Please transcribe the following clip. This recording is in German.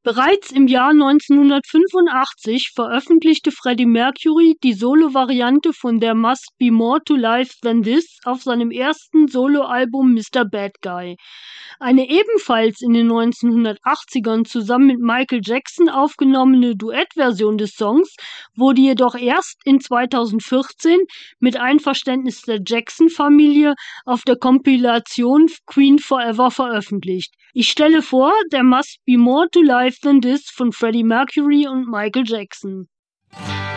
Bereits im Jahr 1985 veröffentlichte Freddie Mercury die Solo-Variante von There Must Be More to Life Than This auf seinem ersten Soloalbum Mr. Bad Guy. Eine ebenfalls in den 1980ern zusammen mit Michael Jackson aufgenommene Duettversion des Songs wurde jedoch erst in 2014 mit Einverständnis der Jackson-Familie auf der Kompilation Queen Forever veröffentlicht. Ich stelle vor There Must Be More to Life Than This von Freddie Mercury und Michael Jackson.